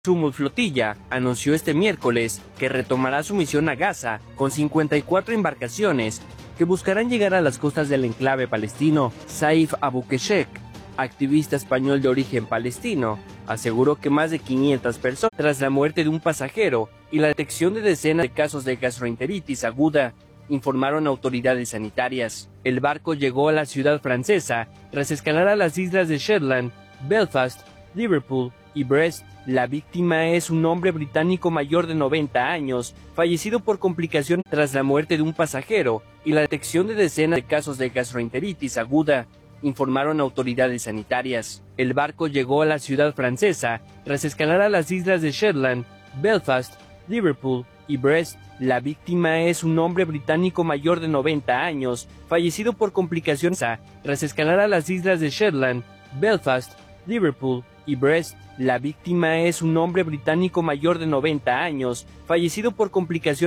Su flotilla anunció este miércoles que retomará su misión a Gaza con 54 embarcaciones que buscarán llegar a las costas del enclave palestino. Saif Abou-Keshek, activista español de origen palestino, aseguró que más de 500 personas, tras la muerte de un pasajero y la detección de decenas de casos de gastroenteritis aguda, informaron autoridades sanitarias. El barco llegó a la ciudad francesa tras escalar a las islas de Shetland, Belfast, Liverpool y Brest. La víctima es un hombre británico mayor de 90 años, fallecido por complicaciones tras la muerte de un pasajero y la detección de decenas de casos de gastroenteritis aguda, informaron autoridades sanitarias. El barco llegó a la ciudad francesa tras escalar a las islas de Shetland, Belfast, Liverpool y Brest. La víctima es un hombre británico mayor de 90 años, fallecido por complicaciones tras escalar a las islas de Shetland, Belfast, Liverpool y Brest. La víctima es un hombre británico mayor de 90 años, fallecido por complicaciones